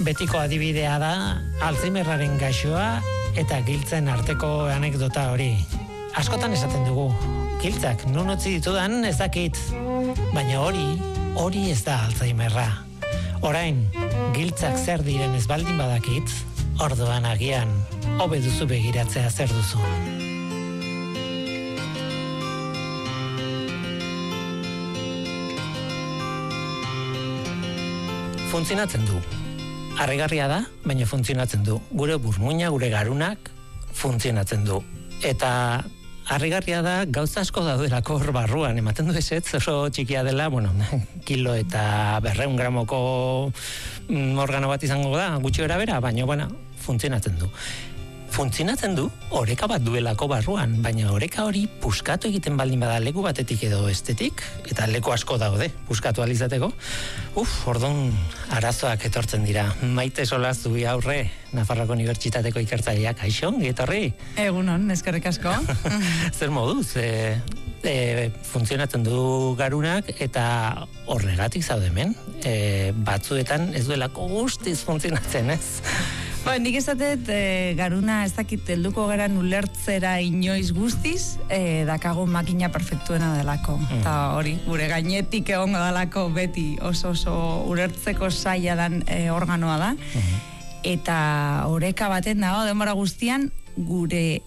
betiko adibidea da Alzheimerraren gaixoa eta giltzen arteko anekdota hori. Askotan esaten dugu, giltzak nun utzi ditudan ez dakit, baina hori ez da Alzheimerra. Orain, giltzak zer diren ez baldin badakit, orduan agian, hobe duzu begiratzea zer duzu. Funtzionatzen du. Harrigarria da, baina funtzionatzen du. Gure burmuina, gure garunak funtzionatzen du. Eta harrigarria da, gauza asko daudelako hor barruan, ematen du ezetz oso txikia dela, kilo eta 200 gramoko organo bat izango da, gutxi bera, baina, funtzionatzen du. Funtzionatzen du, oreka bat duelako barruan, baina oreka hori puskatu egiten baldin bada leku batetik edo estetik, eta leku asko daude, puskatu alizateko. Orduan arazoak etortzen dira. Maite Solaz Zubi aurre, Nafarroako Unibertsitateko ikertzaileak, kaixo, etorri? Egunon, eskerrik asko. Zer moduz, funtzionatzen du garunak, eta horregatik zaudemen, batzuetan ez duelako guztiz funtzionatzen, ez? Nik esatet garuna ez dakit helduko geran ulertzera inoiz guztiz, dakago makina perfektuena delako. Eta hori, gure gainetik egongo delako beti oso ulertzeko zaila dan organoa da. Eta oreka baten dago denbora guztian gure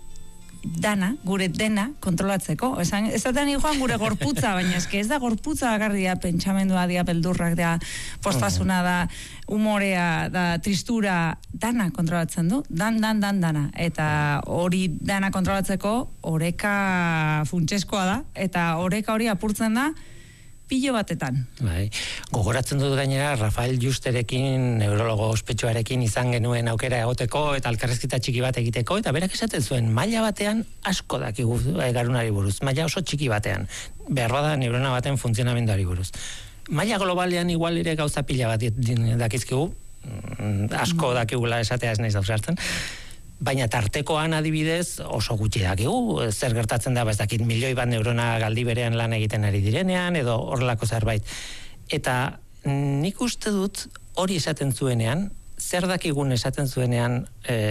dena kontrolatzeko. Ezaten joan gure gorputza, baina ez da gorputza bakarria, pentsamendua dia, beldurrak da, postasuna da, umorea da, tristura, dana kontrolatzen du, dana. Eta hori dana kontrolatzeko oreka funtseskoa da, eta oreka hori apurtzen da pilo batetan. Gogoratzen dut gainera, Rafael Justerekin, neurologo ospetsuarekin izan genuen aukera egoteko eta elkarrezketa txiki bat egiteko, eta berak esaten zuen, maila batean asko dakigu garunari buruz, maila oso txiki batean, behar bada neurona baten funtzionamenduari buruz. Maila globalean igual ere gauza pila bat dakizkigu, asko dakigula esatea ez naiz ausartzen, baina tartekoan adibidez oso gutxi dakigu, zer gertatzen da, ez dakit milioi bat neurona galdi berean lan egiten ari direnean, edo horrelako zerbait. Eta nik uste dut hori esaten zuenean, zer dakigun esaten zuenean,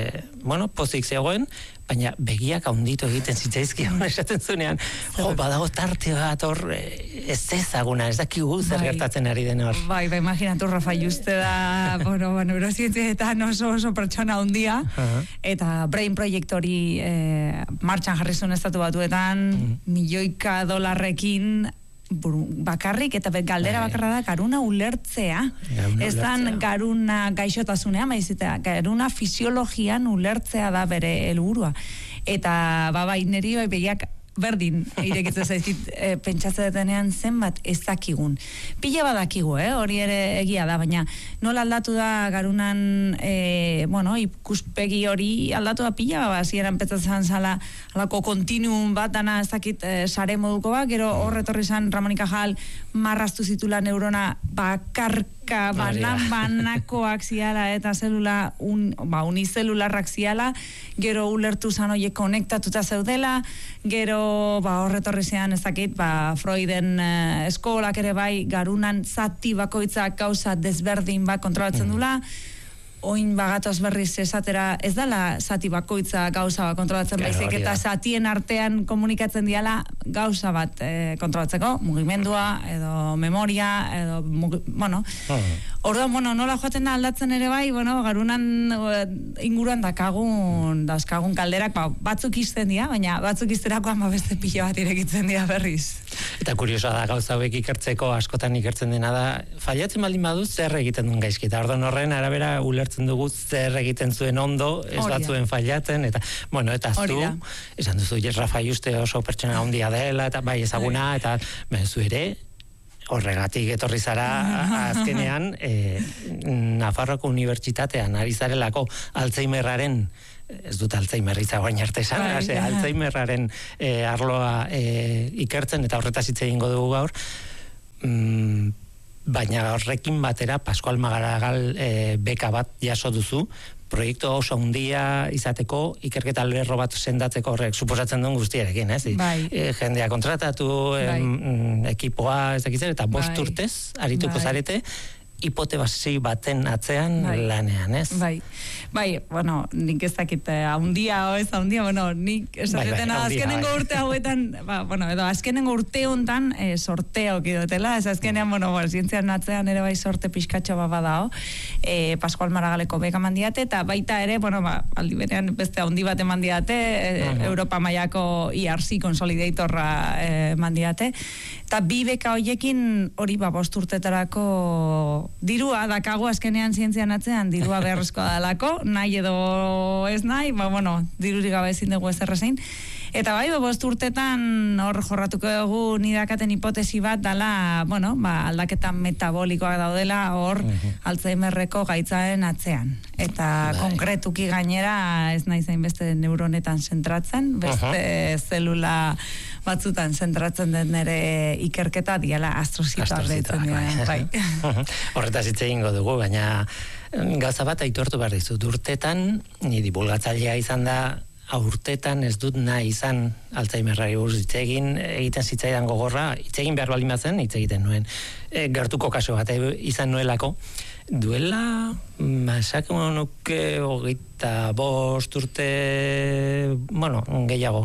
pozik zegoen, baina begiak haunditu egiten zitzaizkion esaten zuenean, badago tarte bat hor, ez ezaguna, ez dakigu zer gertatzen ari den hor. Imaginatu, Rafa Juste da, neurozientzietan oso pertsona handia, eta Brain Project hori martxan jarri zuen estatu batuetan, milioika $, bakarrik, eta galdera bakarra da garuna ulertzea. Ez dan garuna gaixotasunean, baizita, garuna fisiologian ulertzea da bere helburua. Eta neri begiak berdin irekitzen zaizkit pentsatzen detenean zenbat ez dakigun. Pila badakigu, hori ere egia da, baina nola aldatu da garunan ikuspegi hori aldatu da pila, hasieran pentsatzen zala alako kontinuum bat dana ez dakit sare moduko bat, gero horretorri zan Ramon y Cajal marraztu zitula neurona bakarka banakoak ziala eta zelula unizelularrak ziala, gero ulertu zan oie konektatuta zeudela, gero horretorri zean ez dakit, Freuden eskolak ere bai garunan zati bakoitzak gauza desberdin bat kontrolatzen dula, oin bagatoz berriz esatera, ez dala zati bakoitza gauza bat kontrolatzen baizik, eta zatien artean komunikatzen diala gauza bat kontrolatzeko, mugimendua, edo memoria, edo, orduan, nola joaten da aldatzen ere bai, garunan inguruan dauzkagun kalderak, batzuk izten dira, baina batzuk izterakoan beste pilo bat irekitzen dira berriz. Eta kuriosoa da, gauza hauek ikertzeko askotan ikertzen dena da, fallatzen baldin badu zer egiten duen gaizkita, orduan horren arabera ulertzen dugu zer egiten zuen ondo, ez batzuen fallatzen, eta aztu, esan duzu, Rafa Juste oso pertsona handia dela, eta bai ezaguna, eta zu ere, horregatik etorri zara azkenean, Nafarroako Unibertsitatean ari zarelako Alzheimerraren, ez dut Alzheimerritza guain arte esan, Alzheimerraren arloa ikertzen, eta horretaz hitz egingo dugu gaur, baina horrekin batera Pascual Magaragal beka bat jaso duzu, proiektu oso handia izateko, ikerketa lerro bat sendatzeko horrek suposatzen duen guztiarekin, ez? Jendea kontratatu, ekipoa, ez dakitzen, eta 5 urtez arituko zarete, hipotesi baten atzean lanean, ez? Bai, bueno, nik ez dakit haundia, bueno, nik esaten azkenengo urte hauetan, edo azkenengo urte hontan sorteok idotela, ez azkenean, zientzian atzean ere bai sorte pixkatxo badao, Pascual Maragaleko beka mandiate, eta baita ere, aldi berean beste haundi bat emandiate, Europa mailako IRC Consolidatorra mandiate, eta bi beka hoiekin hori 5 urtetarako dirua dakago azkenean zientzian atzean, dirua beharrezkoa dalako, nahi edo ez nahi, dirurik gabe ezin dugu ezer ezein. Eta bai, 5 urtetan hor jorratuko dugu nidakaten hipotesi bat dala, aldaketa metabolikoak daudela hor Alzheimerreko gaitzaren atzean. Eta konkretuki gainera ez nahi zain beste neuronetan zentratzen, beste zelula batzutan zentratzen den nere ikerketa diala astrozitoak deitzen dira. Bai. Horretaz hitz egingo dugu, baina gauza bat aitortu behar dizut. Urtetan, ni divulgatzailea izan da, urtetan ez dut nahi izan Alzheimerrari buruz hitz egiten zitzaidan gogorra, hitz egin behar baldin bazen, hitz egiten nuen. Gertuko kaso bat izan nuelako. Duela, esakemo nuke 25 urte, gehiago,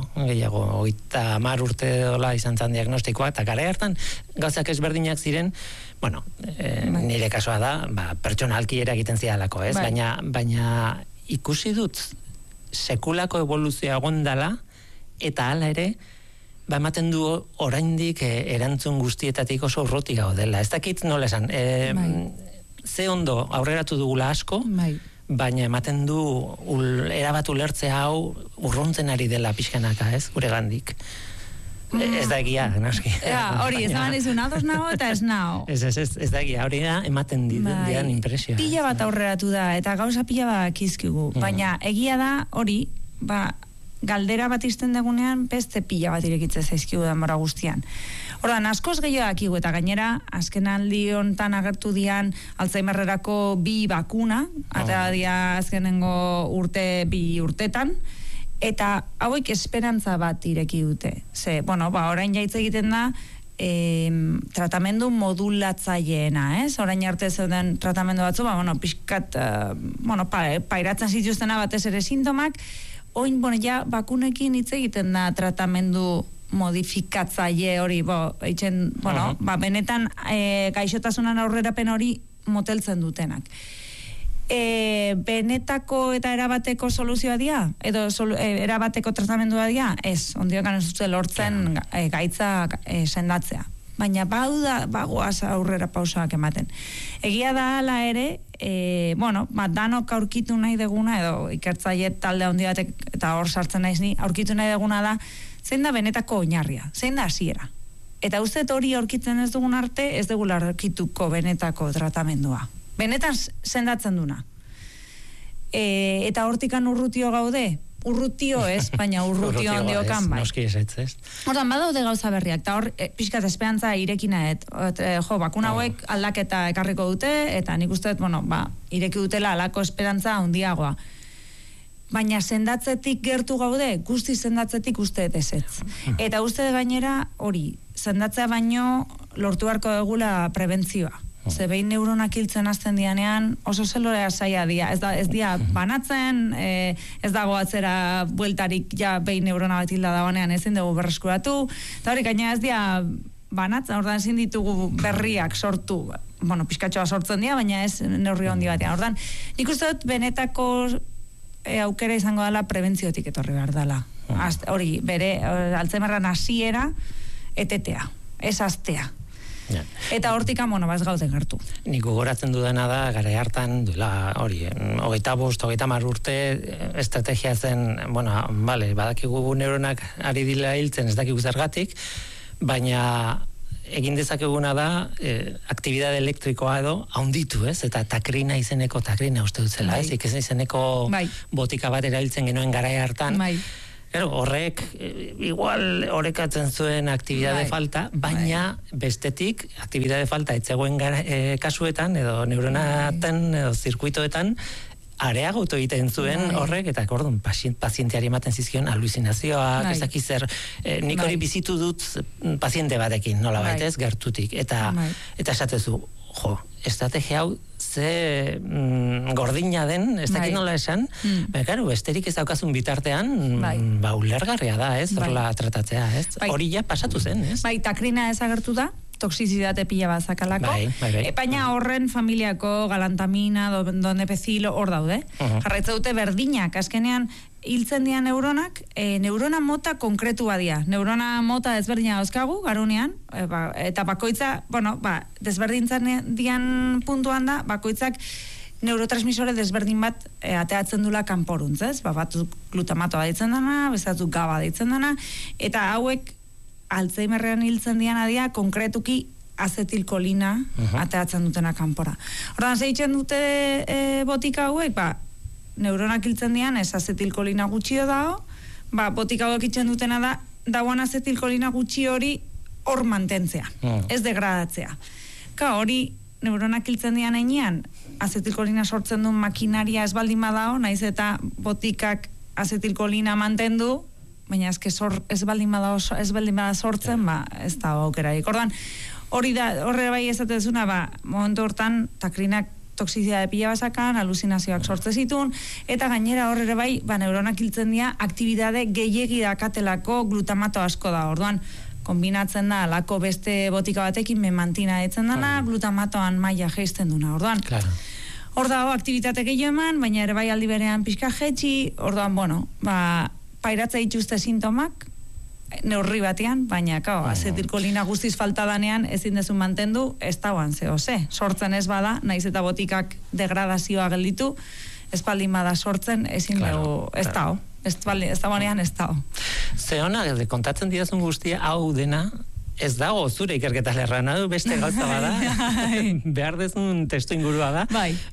30 urte dola izan zan diagnostikoa, eta gara hartan gauzak ezberdinak ziren, nire kasoa da, pertsonalki ere egiten zidalako, ez? Baina ikusi dut sekulako evoluzioa gondala, eta hala ere, ematen du oraindik erantzun guztietatik oso urruti gaudela. Ez dakit nola esan, ze ondo aurreratu dugula asko, baina ematen du erabat ulertzea hau urruntzen ari dela pixkanaka, ez, gure gandik. Ez da egia, naski. Hori, ez da izun ados nago eta ez nago. Ez da egia, hori da ematen dian impresioa. Pila bat aurreratu da, eta gauza pila bat kizkigu. Baina egia da, hori, galdera bat izten dagunean, beste pila bat irekitzen zaizkigu denbora guztian. Ordan, askoz gehiago dakigu, eta gainera, azken aldi hontan agertu dian Alzheimerrerako 2 bakuna, eta dia azkenengo 2 urtetan, eta hauek esperantza bat ireki dute. Orain jaitz egiten da, tratamendu modulatzaileena, ez? Orain arte zeuden tratamendu batzu, pixkat, pairatzen zituztena batez ere sintomak, oin, bakunekin hitz egiten da tratamendu modifikatzaile hori, benetan gaixotasunan aurrerapen hori moteltzen dutenak. Benetako eta erabateko soluzioa dia? Edo erabateko tratamendua dia? Ez, ondiokan ez dute lortzen gaitza sendatzea. Baina bagoaz aurrera pausoak ematen. Egia da ala ere, danok aurkitu nahi deguna, edo ikertzaile talde handi batek, eta hor sartzen naiz ni, aurkitu nahi deguna da, zein da benetako oinarria, zein da hasiera. Eta uste hori aurkitzen ez dugun arte, ez dugula aurkituko benetako tratamendua. Benetan sendatzen duna. Eta hortikan urrutio gaude? Urrutio ez, baina urrutio handiokan bai. Noski ez. Hortan, badaude gauza berriak, eta hor, pixkat esperantza irekina, bakuna hauek aldaketa ekarriko dute, eta nik uste, ireki dutela alako esperantza handiagoa. Baina sendatzetik gertu gaude, guzti sendatzetik uste ezetz. Eta uste gainera, hori, sendatzea baino lortu beharko dugula prebentzioa. Ze behin neuronak hiltzen hasten dianean, oso zelulea saia dia. Ez dia banatzen, ez dago atzera bueltarik ja behin neurona bat hilda dagoenean ezin dugu berreskuratu. Eta hori, gaina ez dia banatzen, ordan ezin ditugu berriak sortu. Pixkatxoa sortzen dira, baina ez neurri handi batean. Ordan, nik uste dut benetako aukera izango dela prebentziotik etorri behar dela. Hori, bere, Alzheimerran hasiera etetea, ez astea. Eta hortika, ez gauden gertu. Nik gogoratzen dudana da, gara hartan, hori, 25-30 urte estrategia zen, badakigu neuronak ari dila hiltzen, ez dakigu zergatik, baina egin dezakeguna da, aktibidade elektrikoa edo, haunditu, ez? Eta takrina izeneko, takrina uste dutzela, ez? Ikezen izeneko botika bat erabiltzen genuen garai hartan. Horrek, igual horrekatzen zuen aktibidade falta, baina bestetik, aktibidade falta etzegoen kasuetan, edo neuronaten, edo zirkuitoetan, areagotu egiten zuen horrek, eta orduan pazienteari ematen zizkion aluzinazioak, ezak izer, nik hori bizitu dut paziente batekin, nola baitez, gertutik, eta esatezu, estrategia hau ze gordina den, ez dakit nola esan, claro, besterik ez daukazun bitartean, ulergarria da, ez, horrela tratatzea, ez? Hori ja pasatu zen, ez? Bai, takrina ezagertu da, toxizitate pila bat zakalako, baina horren familiako galantamina, donepezil hor daude. Jarraitza dute berdinak, azkenean hiltzen dian neuronak, neurona mota konkretu badia. Neurona mota desberdina dauzkagu, garunean, eta bakoitza, desberdintzen dian puntuan da, bakoitzak neurotransmisore desberdin bat ateatzen dula kanporuntz, ez? Batzuk glutamatoa ditzen dana, bezatzuk GABA ditzen dana, eta hauek Alzheimerrean hiltzen diana dira konkretuki azetilkolina ateatzen dutena kanpora. Ordan zeitzen dute botika hauek, neuronak hiltzen dian ez azetilkolina gutxio dago, botika hauek hiltzen dutena da dauan azetilkolina gutxi hori hor mantentzea, ez degradatzea. Hori neuronak hiltzen dian einean azetilkolina sortzen duen makinaria ez baldin badao, naiz eta botikak azetilkolina mantendu, baina ez baldin bada sortzen, ez da aukerarik. Ordan, horre bai esatezuna, momentu hortan, takrinak toxizitate pila basakan, aluzinazioak sortze zitun, eta gainera horre bai, neuronak hiltzen dira, aktibidade gehiegi dakatelako glutamato asko da. Orduan, kombinatzen da, lako beste botika batekin memantina ditzen dana, glutamatoan maila geizten duna. Orduan, hor dago aktivitate gehiago eman, baina ere bai aldi berean pixka jetxi, orduan, pairatza dituzte sintomak, neurri batean, baina, azetilkolina guztiz falta danean, ezin dezu mantendu, ez dauan zehose. Sortzen ez bada, naiz eta botikak degradazioa gelditu, ez baldin bada sortzen, ezin dugu, ez dao. Ez dagoenean ez dao. Ze hona, kontatzen didazun guztia, hau dena, ez dago zure ikerketa lerran, beste gauza bada, behar dezun testu ingurua da,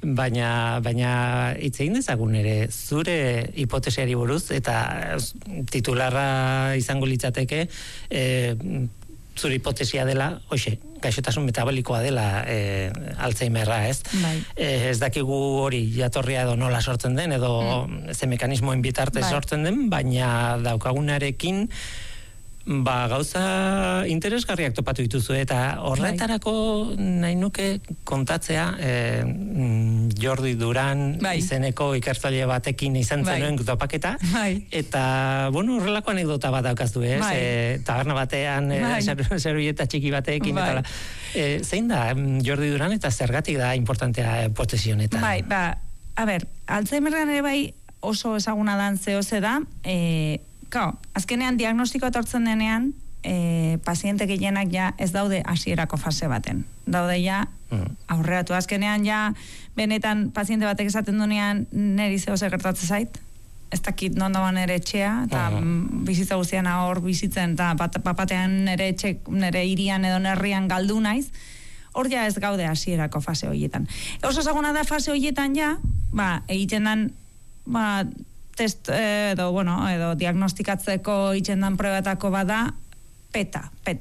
baina hitz egin dezagun ere zure hipotesiari buruz, eta titularra izango litzateke zure hipotesia dela, gaixotasun metabolikoa dela Alzheimerra, ez? Ez dakigu hori jatorria edo nola sortzen den, edo ze mekanismoen bitartez sortzen den, baina daukagunarekin gauza interesgarriak topatu dituzu, eta horretarako nahi nuke kontatzea Jordi Duran izeneko ikertzaile batekin izan zenuen topaketa, eta horrelako anekdota bat daukaztu, taberna batean servilleta txiki batekin, zein da Jordi Duran eta zergatik da importantea hipotesi honetan? A ber, Alzheimerrean ere bai oso ezaguna dan zehose da, azkenean diagnostikoa etortzen denean, paziente gehienak ja ez daude hasierako fase baten. Daude ja aurreratu. Azkenean ja benetan paziente batek esaten duenean neri zehose gertatzen zait, ez dakit non dagoen nere etxea, eta bizitza guztian hor bizitzen, eta bapatean nere hirian edo nerrian galdu naiz, hor ja ez gaude hasierako fase horietan. Oso ezaguna da fase horietan ja, egiten dan, test edo diagnostikatzeko itxendan probatako bada PET.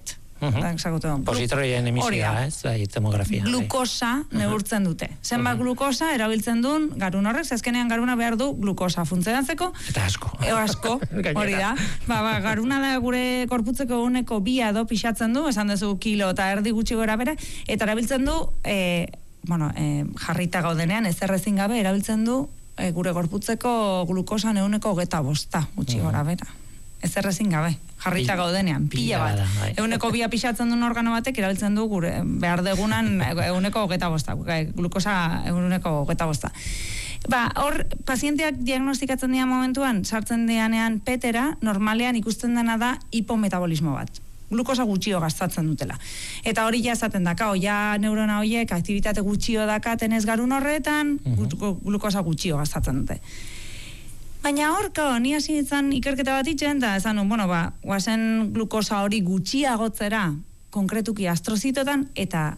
Positroien emisioa, ez? Tomografia. Glukosa neurtzen dute. Zenbat glukosa erabiltzen duen garun horrek, azkenean garuna behar du glukosa funtzionatzeko. Eta asko. Asko, hori da. Garuna da gure korputzeko 1,2 edo pixatzen du, esan duzu kilo eta erdi gutxi gora bera, eta erabiltzen du, jarrita gaudenean, ezerrezin gabe, erabiltzen du gure gorputzeko glukosa 1,25 gutxi gora bera. Ez errezin gabe, jarrita gaudenean, pila bat. 1,2 pixatzen duen organo batek erabiltzen du gure behar degunan 1,25, glukosa 1,25. Hor, pazienteak diagnostikatzen dira momentuan, sartzen dianean petera, normalean ikusten dena da hipometabolismo bat. Glukosa gutxio gastatzen dutela. Eta hori ja esaten da, neurona horiek aktivitate gutxio dakaten ez garun horretan, glukosa gutxio gastatzen dute. Baina hor, ni hasi nintzen ikerketa bat itzen, eta esan, guazen glukosa hori gutxiagotzera, konkretuki astrozitotan, eta,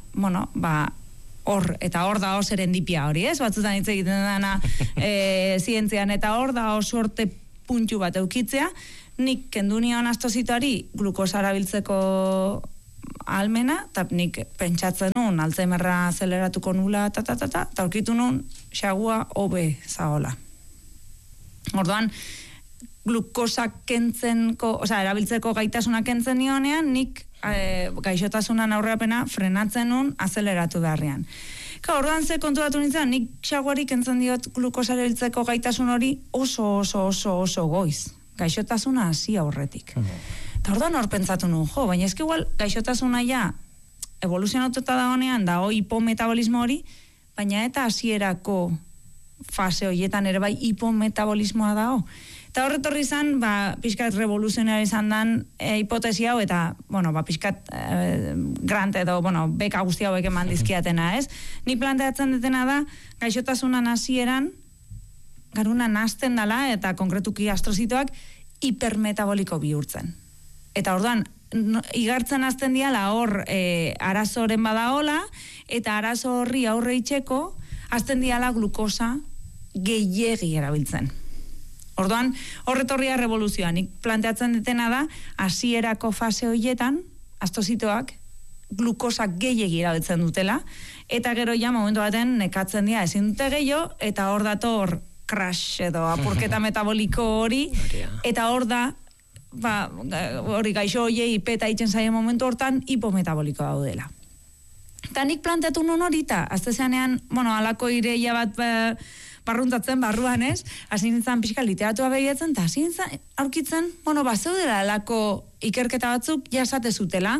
hor da serendipia hori, ez? Batzutan hitz egiten dena zientzian, eta hor da sorte puntu bat eukitzea, nik kendu nion astrozitoari glukosa erabiltzeko almena, eta nik pentsatzen nun, Alzheimerra azeleratuko nula, eta aurkitu nun, xagua hobe zaola. Orduan, glukosa erabiltzeko gaitasuna kentzen nionean, nik gaixotasunan aurrerapena frenatzen nun azeleratu beharrean. Orduan ze konturatu nintzen, nik xaguari kentzen diot glukosare biltzeko gaitasun hori oso goiz. Gaixotasuna hasi aurretik. Eta orduan hor pentsatu nun, baina eski igual gaixotasuna ja evoluzionatuta dagoenean da hipometabolismo hori, baina eta hasierako fase horietan ere bai hipometabolismoa dago. Eta horretorri izan, pixkat revoluzionari izan dan hipotesi hau, eta, pixkat grant edo, beka guzti hauek eman dizkiatena, ez? Ni planteatzen detena da, gaixotasunan hasieran, garuna nazten dala, eta konkretuki astrozitoak, hipermetaboliko bihurtzen. Eta orduan, igartzen azten diala hor arazoren badaola, eta arazo horri aurre itxeko, azten diala glukosa gehiegi erabiltzen. Orduan, horretorria revoluzioa. Nik planteatzen detena da, hasierako fase horietan, astrozitoak glukosa gehiegi erabiltzen dutela, eta gero ja momentu baten nekatzen dira ezin dute gehiago, eta hor dator crash edo apurketa metaboliko hori, eta hor da, hori gaixo hoiei peta itzen zaien momentu hortan, hipometaboliko daudela. Eta nik planteatu nun horita, azte zeanean, alako ireia bat barruntatzen barruan, ez? Hasi nintzen pixka literatua begiratzen, eta hasi nintzen aurkitzen, bazeudela alako ikerketa batzuk jasate zutela,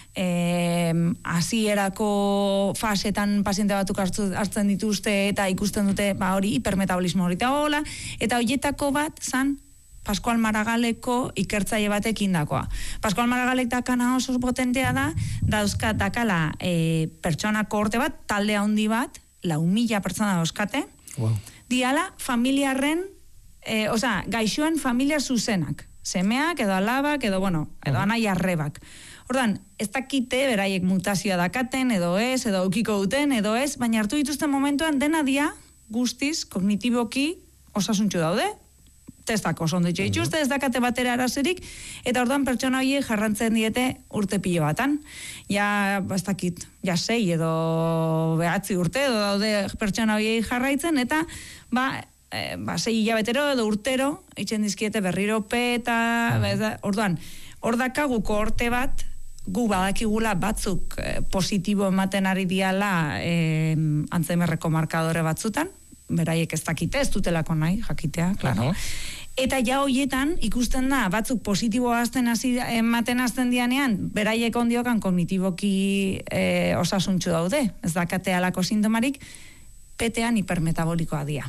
hasierako fasetan paziente batzuk hartzen dituzte eta ikusten dute hori hipermetabolismo hori eta horietako bat zan Pascual Maragaleko ikertzaile batek indakoa. Pascual Maragalek dakana oso potentea dakala pertsona kohorte bat, talde handi bat, 4.000 pertsona dauzkate, diala familiarren, gaixoen familia zuzenak, semeak edo alabak edo anai arrebak. Ordan, ez dakite beraiek mutazioa dakaten edo ez, edo ukiko duten edo ez, baina hartu dituzten momentuan dena dia guztiz kognitiboki osasuntxu daude, testak oso ondo dituzte, ez dakate batera arazerik, eta orduan pertsona horiek jarrantzen diete urte pilo batan. Ja, ez dakit, 6 edo 9 urte edo daude pertsona horiek jarraitzen, eta 6 hilabetero edo urtero, itxen dizkiete berriro peta, orduan, hor dakagu kohorte bat, gu badakigula batzuk positibo ematen ari diala Alzheimerreko markadore batzutan, beraiek ez dakite, ez dutelako nahi, jakitea, klaro. Eta ja hoietan ikusten da, batzuk positiboa ematen azten dianean, beraiek ondiokan kognitiboki osasuntxu daude, ez dakate alako sintomarik, petean hipermetabolikoa dia.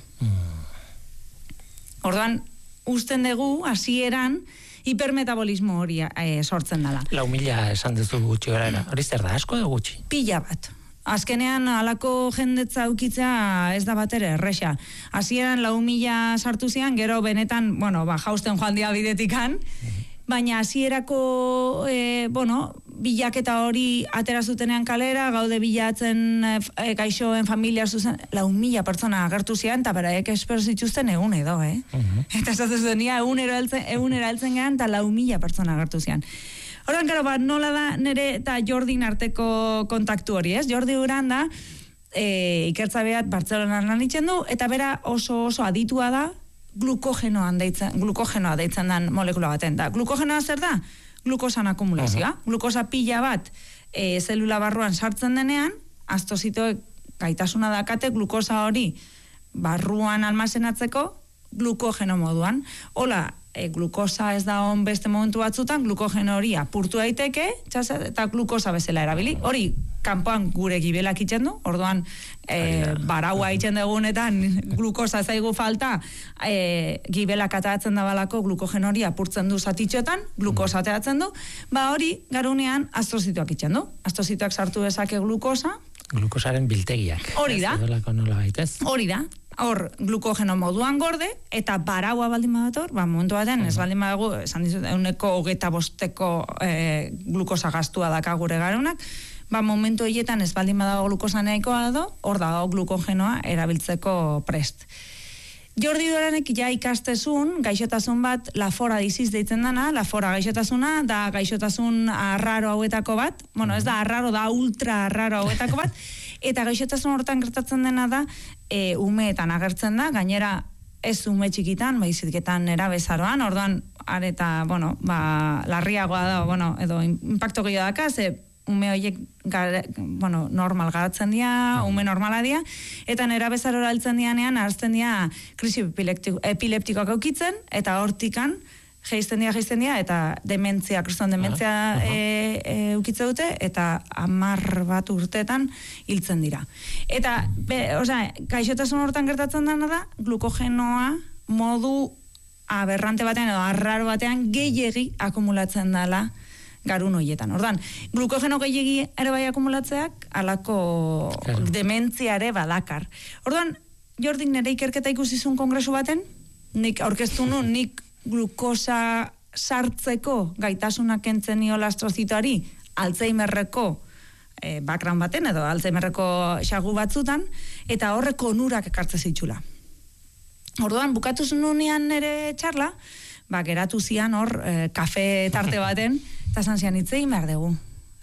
Orduan, usten dugu, hasieran, hipermetabolismo hori sortzen dela. 4.000 esan duzu gutxi gara, hori zer da, asko edo gutxi? Pila bat. Azkenean, alako jendetza ukitzea ez da batere erresa. Hasieran 4.000 sartu zian, gero benetan, jausten joan dia bidetikan, baina hasierako, bilaketa hori atera zutenean kalera, gaude bilatzen gaixoen familia zuzen, 4.000 pertsona agertu zian, eta beraiek espero zituzten egun edo, Eta esatzen zenia, egun eraltzen gehan, eta 4.000 pertsona agertu zian. Horren, nola da nire eta Jordin arteko kontaktu hori, ez? Jordi Uran da, ikertza behat Bartzelonan lan itzen du, eta bera oso aditua da, glukogenoa deitzen dan molekula baten. Da, glukogenoa zer da? Glukosan akumulazioa. Glukosa pila bat zelula barruan sartzen denean, astrozitoek gaitasuna dakate glukosa hori barruan almazenatzeko glukogeno moduan. Hola, glukosa ez da on beste momentu batzutan, glukogeno hori apurtu daiteke, eta glukosa bezala erabili. Hori, kanpoan gure gibelak itzen du, orduan baraua itzen dugunetan glukosa zaigu falta, gibelak ateratzen dabalako glukogeno hori apurtzen du zatitxotan, glukosa ateratzen du, hori garunean astrozitoak itzen du. Astrozitoak sartu dezake glukosa. Glukosaren biltegiak. Hori da. Hori da. Hor, glukogeno moduan gorde, eta baraua baldin badator, momentu baten, ez baldin badago, esan dizut, 125 glukosa gastua daka gure garunak, momentu horietan ez baldin badago glukosa nahikoa edo, hor dago glukogenoa erabiltzeko prest. Jordi Uranek ja ikastezun, gaixotasun bat, lafora diziz deitzen dana, lafora gaixotasuna, da gaixotasun arraro hauetako bat, ez da arraro, da ultra arraro hauetako bat, eta gaixotasun hortan gertatzen dena da, umeetan agertzen da, gainera ez ume txikitan, baizitketan erabezaroan, orduan, areta, bueno, larriagoa da, edo impacto gehiago daka, ze ume horiek normal garatzen dira, ume normala dira, eta nerabezarora altzen dianean, harazten dira krisi epileptikoak aukitzen, eta hortikan, geizten dira, eta dementzia, kriston dementzia eukitze dute, eta 10 bat urteetan hiltzen dira. Eta, gaixotasun hortan gertatzen dena da, glukogenoa modu aberrante batean edo arraro batean gehiegi akumulatzen dela garun horietan. Ordan, glukogeno gehiegi ere bai akumulatzeak, alako dementzia ere badakar. Ordan, Jordik nire ikerketa ikusizun kongresu baten, nik aurkeztu nun, nik glukosa sartzeko gaitasunak kentzen niola astrozitoari Alzheimerreko background baten edo Alzheimerreko xagu batzutan, eta horreko onurak ekartze zitxula. Orduan, bukatu nunean ere txarla, geratu zian hor kafe tarte baten, eta zan zian hitzein behar dugu.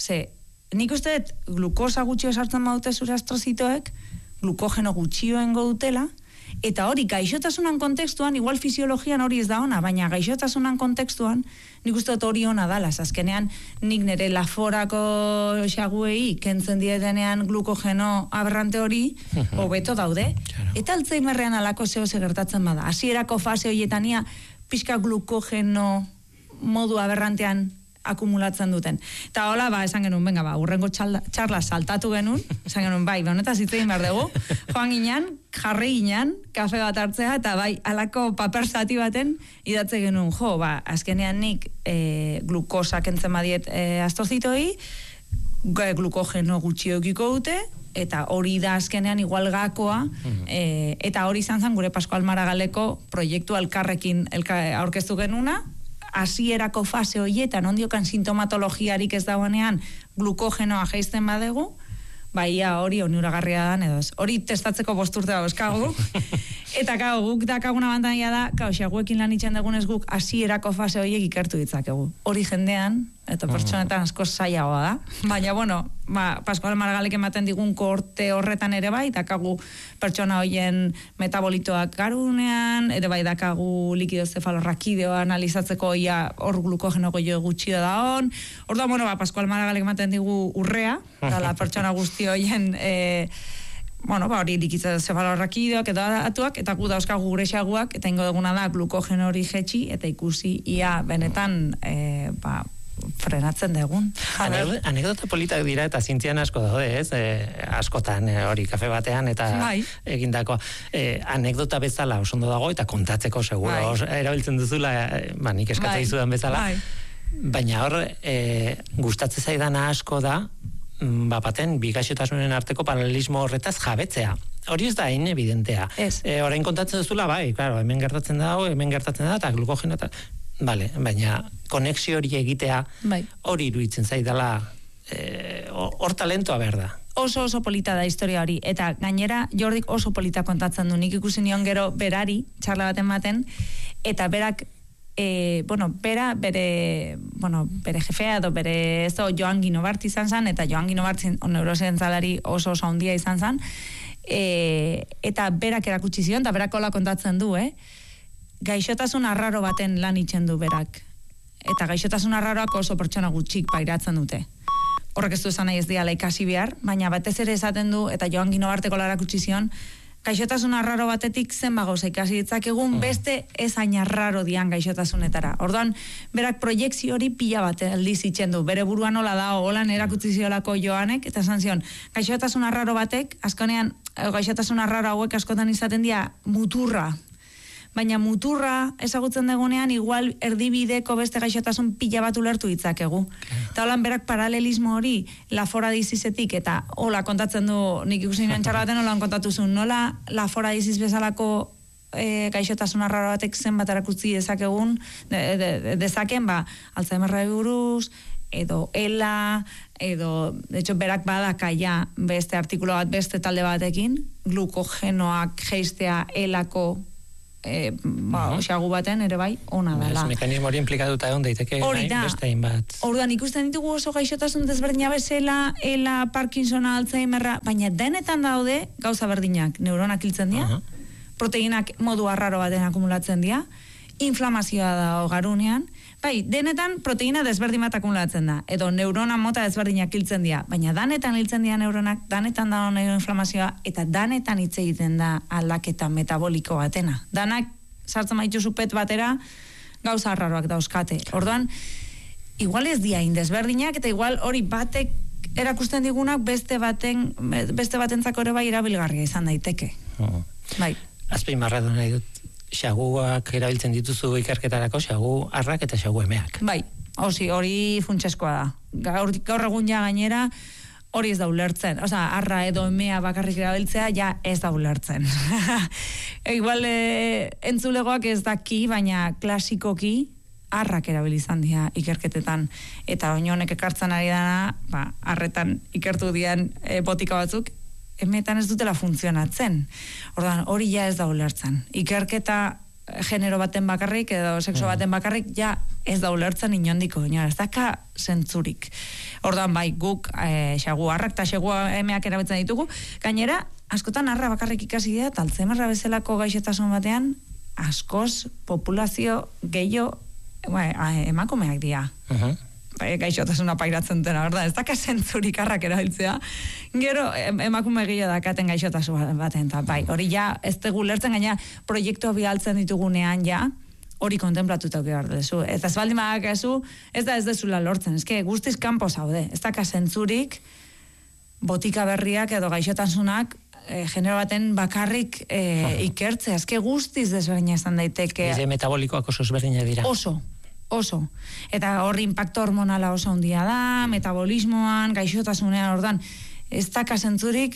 Nik uste glukosa gutxio sartzen baute zure astrozitoek, glukogeno gutxioengo dutela, eta hori gaixotasunan kontekstuan, igual fisiologian hori ez da ona, baina gaixotasunan kontekstuan, nik uste hori ona dala, azkenean nik nire laforako xaguei kentzen dietenean glukogeno aberrante hori, hobeto daude, eta Alzheimerrean alako zehose gertatzen bada. Hasierako fase horietania, pixka glukogeno modu aberrantean akumulatzen duten. Eta hola, esan genuen, urrengo txarla saltatu genuen, esan genuen, honetaz hitz egin behar dugu, joan ginen, jarri ginen, kafe bat hartzea, eta alako paper zati baten idatze genuen, azkenean nik glukosa kentzen badiet astrozitoi, glukogeno gutxi eukiko dute, eta hori da azkenean igual gakoa, eta hori izan zen gure Pascual Maragaleko proiektu elkarrekin aurkeztu genuna, hasierako fase horietan, ondiokan sintomatologiarik ez dagoenean glukogenoa jaisten badegu, hori onuragarria da, edo hori testatzeko 5 urte dauzkagu, eta guk dakaguna abantaia da, xaguekin lan itxen dugunez guk hasierako fase horiek ikertu ditzakegu. Hori jendean, eta pertsonetan asko zailagoa da, baina, Pascual Maragalek ematen digun korte horretan ere bai, dakagu pertsona horien metabolitoak garunean, ere bai dakagu likidozefalorrakideoa analizatzeko hor glukogeno goio gutxio da hon. Orduan, Pascual Maragalek ematen digu urrea, dala pertsona guzti horien hori likidozefalorrakideoak edo atuak, eta gu dauzkagu gure xaguak, eta ingo duguna da glukogeno hori jetxi, eta ikusi ia benetan frenatzen dugun. Anekdota politak dira eta zientzian asko daude, ez? Askotan hori kafe batean eta egindako anekdota bezala oso ondo dago eta kontatzeko seguro erabiltzen duzula, nik eskatzen dizudan bezala. Baina hor, gustatzen zaidana asko da, baten, bi gaixotasunen arteko paralelismo horretaz jabetzea. Hori ez da evidentea. Orain kontatzen duzula, hemen gertatzen da, eta glukogeno eta baina konexio hori egitea hori iruditzen zaidala hor talentoa behar da. Oso polita da historia hori, eta gainera Jordik oso polita kontatzen du, nik ikusi nion gero berari, txarla baten, eta berak bere jefea edo bere Joan Guinobart izan zen, eta Joan Guinobart neurosientzalari oso handia izan zen, eta berak erakutsi zion, eta berak hola kontatzen du, gaixotasun arraro baten lan itxen du berak. Eta gaixotasun arraroak oso pertsona gutxik pairatzen dute. Horrek ez du esan nahi ez diala ikasi behar, baina batez ere esaten du, eta Joan Guinobarteko larakutsi zion, gaixotasun arraro batetik zenba gauza ikasi ditzakegun beste ez hain arraro dian gaixotasunetara. Orduan, berak proiektzio hori pila bat aldiz itxen du. Bere buruan hola da, holan erakutsi ziolako Joanek, eta esan zion, gaixotasun arraro batek, askonean, gaixotasun arraro hauek askotan izaten dira muturra. Baina muturra ezagutzen dagoenean igual erdibideko beste gaixotasun pila bat ulertu ditzakegu. Eta holan berak paralelismo hori lafora dizizetik eta hola kontatzen du, nik ikusi nien txarra baten holan kontatuzun, nola lafora diziz bezalako gaixotasun arraro batek zenbat erakutsi dezakegun, dezaken, Alzheimerra buruz, edo ELA, edo, de hecho, berak badakaia beste artikulo bat, beste talde batekin, glukogenoak geistea ELako xagu baten ere bai ona dela. Mekanismo hori implikatuta egon daiteke beste hainbat. Orduan ikusten ditugu oso gaixotasun desberdina bezala, ELA, Parkinsona, Alzheimerra, baina denetan daude gauza berdinak, neuronak hiltzen dira, proteinak modu arraro baten akumulatzen dira, inflamazioa da garunean, bai, denetan proteina desberdin bat akumulatzen da, edo neurona mota desberdinak hiltzen dira, baina danetan hiltzen dira neuronak, danetan da inflamazioa, eta danetan hitz egiten da aldaketa metaboliko batena. Danak sartzen baitu zupet batera, gauza arraroak dauzkate. Orduan, igual ez dira indesberdinak, eta igual hori batek erakusten digunak beste batentzako ere bai erabilgarria izan daiteke. Bai. Azpimarratu nahi dut, xaguak erabiltzen dituzu ikerketarako, xagu arrak eta xagu emeak. Bai, hori funtseskoa da. Gaur egun ja gainera, hori ez da ulertzen. Osa, arra edo emea bakarrik erabiltzea, ja ez da ulertzen. Igual, entzulegoak ez daki, baina klasikoki, arrak erabilizan dira ikerketetan. Eta oinonek ekartzen ari dana, arretan ikertu dian botika batzuk, emetan ez dutela funtzionatzen. Ordan, hori ja ez da ulertzen. Ikerketa genero baten bakarrik edo sexo baten bakarrik ja ez da ulertzen inondiko, ez daka zentzurik. Ordan, bai, guk xagu arrak eta xagu emeak erabiltzen ditugu. Gainera, askotan arra bakarrik ikasi dira, eta Alzheimerra bezalako gaixotasun batean, askoz populazio gehiago emakumeak dira. Gaixotasuna pairatzen dena, verdad? Ez daka zentzurik arrak erabiltzea. Gero, emakume gehiago dakaten gaixotasun baten, eta bai, hori ja, ez dugu lertzen gaina proiektua bialtzen ditugunean ja, hori kontemplatutak behar dezu. Eta ez baldin badakazu, ez da ez dezula lortzen. Ez guztiz kanpo zaude. Ez daka zentzurik botika berriak edo gaixotasunak genero baten bakarrik ikertzea. Ez guztiz desberdina izan daiteke. Eze metabolikoak oso ezberdinak dira. Oso. Eta hor impacto hormonala oso handia da, metabolismoan, gaixotasunean, ordan, ez daka zentzurik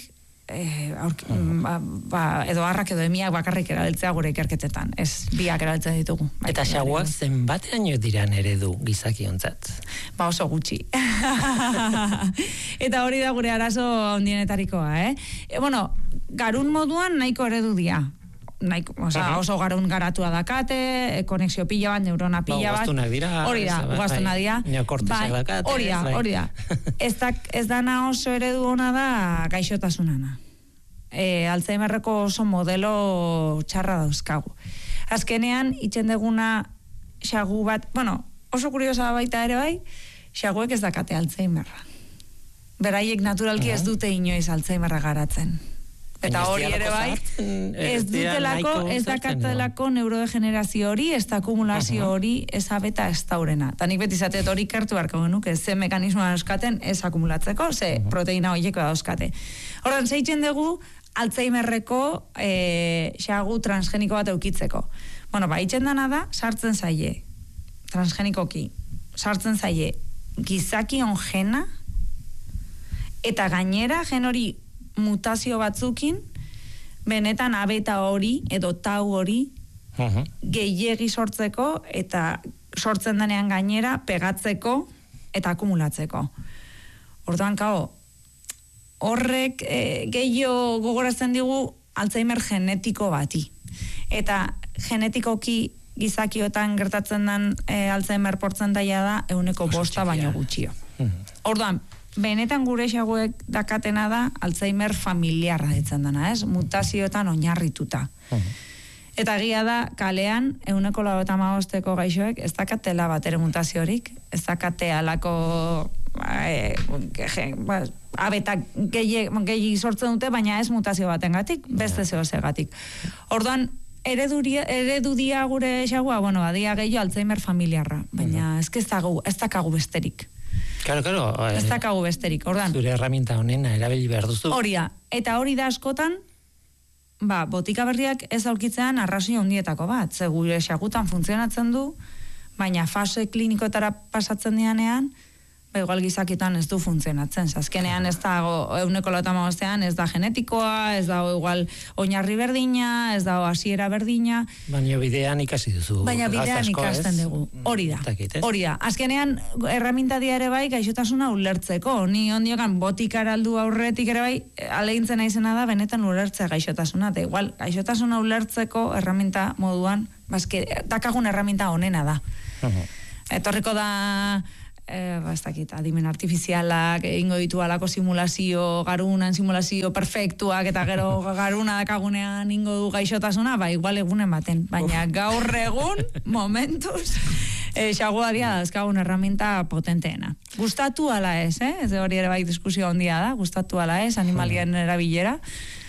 edo arrak edo emiak bakarrik erabiltzea gure ikerketetan. Ez biak erabiltzen ditugu. Eta xaguak zenbatean diran eredu gizakiontzat? Oso gutxi. Eta hori da gure arazo handienetarikoa, Bueno, garun moduan nahiko eredu dira. Oso garun garatua dakate, konexio pila bat, neurona pila bat. Ugaztunak dira. Hori da, ugaztunak dira. Neokortesak dakate. Hori da. Ez dana oso eredu ona da gaixotasunana. Alzheimerreko oso modelo txarra dauzkagu. Azkenean, itxen deguna xagu bat, oso kuriosa baita ere bai, xaguek ez dakate Alzheimerra. Beraiek naturalki ez dute inoiz Alzheimerra garatzen. Eta hori ere bai, ez dakatelako neurodegenerazio hori, ez da akumulazio hori, ez abeta ez daurena. Eta nik beti zatet hori kertu barko genuke, ze mekanismoa dauzkaten ez akumulatzeko, ze proteina horieko dauzkate. Horren, zeitzen dugu, Alzheimerreko xagu transgeniko bat eukitzeko. Itxen dana da, sartzen zaie, transgenikoki, sartzen zaie, gizakion gena, eta gainera, gen hori, mutazio batzukin, benetan abeta hori, edo tau hori, gehiegi sortzeko, eta sortzen denean gainera, pegatzeko, eta akumulatzeko. Orduan, horrek gehiago gogorazten digu Alzheimer genetiko bati. Eta genetikoki gizakiotan gertatzen den Alzheimer portzentaia da 1% baino gutxio. Orduan, benetan gure xaguek dakatena da Alzheimer familiarra ditzen dena, mutazioetan oinarrituta. Eta egia da, kalean, 195 gaixoek ez dakatela batera mutaziorik, ez dakate alako abetak gehi sortzen dute, baina ez mutazio batengatik, beste zehozegatik. Orduan, eredu dia gure xagua, badia gehiago Alzheimer familiarra, baina ez dakagu besterik. Claro. Ez dakagu besterik, ordan. Zure herramienta honena erabili behar duzu. Horia, eta hori da askotan, botika berriak ez aurkitzean arrazio handietako bat. Ze gure xagutan funtzionatzen du, baina fase klinikotara pasatzen dianean, igual gizakitan ez du funtzionatzen. Azkenean ez da 195 ez da genetikoa, ez da igual oinarri berdina, ez da hasiera berdina. Baina bidean ikasi duzu. Baina bidean ikasten dugu. Hori da. Azkenean erraminta dia ere bai gaixotasuna ulertzeko. Ni ondiokan botikara aldu aurretik ere bai alegintzen naizena da benetan ulertzea gaixotasuna. Eta igual gaixotasuna ulertzeko erraminta moduan, dakagun erraminta honena da. Etorriko da ez dakit, adimen artifizialak, ingo ditu alako simulazio, garunan simulazio perfektuak, eta gero garuna dakagunean ingo du gaixotasuna, igual egunen baten. Baina gaur egun, momentuz, xaguadia dazkagun herramienta potenteena. Gustatu ala ez, ez hori ere bai diskusio handia da, gustatu ala ez, animalien erabilera.